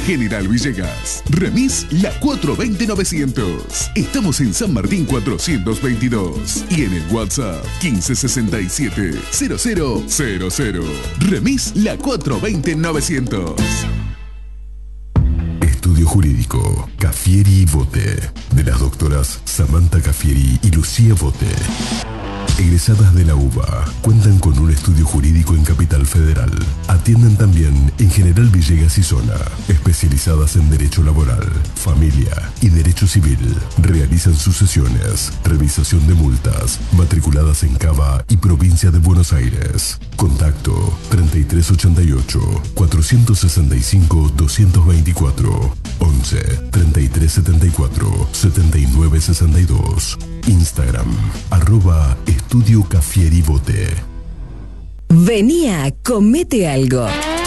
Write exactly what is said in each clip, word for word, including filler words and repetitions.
General Villegas. Remis La cuatro veinte novecientos. Estamos en San Martín cuatrocientos veintidós y en el WhatsApp quince sesenta y siete cero cero cero cero. Remis La cuatro veinte novecientos. Estudio Jurídico Cafieri y Bote, de las doctoras Samantha Cafieri y Lucía Bote. Egresadas de la UBA, cuentan con un estudio jurídico en Capital Federal. Atienden también en General Villegas y zona, especializadas en Derecho Laboral, Familia y Derecho Civil. Realizan sus sesiones, revisación de multas, matriculadas en Cava y Provincia de Buenos Aires. Contacto treinta y tres ochenta y ocho, cuatrocientos sesenta y cinco, doscientos veinticuatro, once, treinta y tres setenta y cuatro, setenta y nueve sesenta y dos. Instagram, arroba Estudio Cafieri Bote. Venía, comete algo.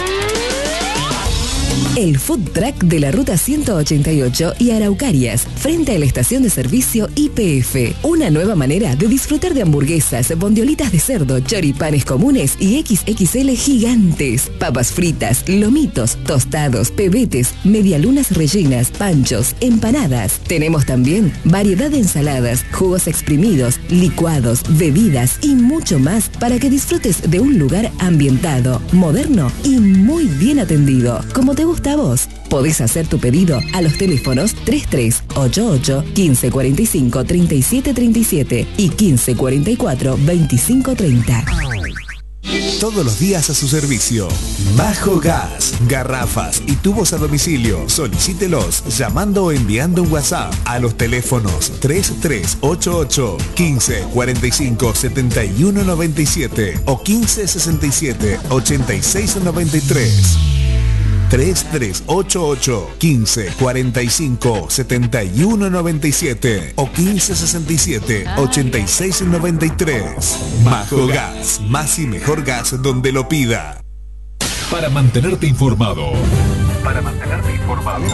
El food truck de la ruta ciento ochenta y ocho y Araucarias, frente a la estación de servicio I P F. Una nueva manera de disfrutar de hamburguesas, bondiolitas de cerdo, choripanes comunes y equis equis ele gigantes. Papas fritas, lomitos, tostados, pebetes, medialunas rellenas, panchos, empanadas. Tenemos también variedad de ensaladas, jugos exprimidos, licuados, bebidas y mucho más para que disfrutes de un lugar ambientado, moderno y muy bien atendido. Como te gusta a vos. Podés hacer tu pedido a los teléfonos treinta y tres ochenta y ocho, quince cuarenta y cinco, treinta y siete treinta y siete y quince cuarenta y cuatro, veinticinco treinta. Todos los días a su servicio. Bajo Gas, garrafas y tubos a domicilio. Solicítelos llamando o enviando un WhatsApp a los teléfonos treinta y tres ochenta y ocho, quince cuarenta y cinco, setenta y uno noventa y siete o quince sesenta y siete, ochenta y seis noventa y tres. treinta y tres ochenta y ocho, quince cuarenta y cinco, setenta y uno noventa y siete o quince sesenta y siete, ochenta y seis noventa y tres. Bajo Gas, más y mejor gas donde lo pida. Para mantenerte informado. Para mantenerte informado.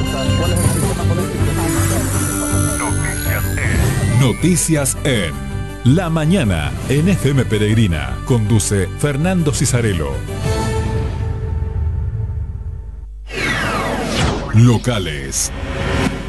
Noticias en. Noticias en La Mañana en F M Peregrina. Conduce Fernando Cisarello. Locales.